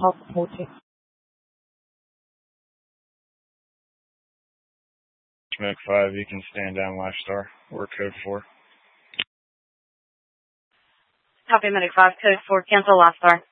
Alpha 14. Medic 5, you can stand down Live Star. We're code 4. Copy, Medic 5, code 4, cancel Live Star.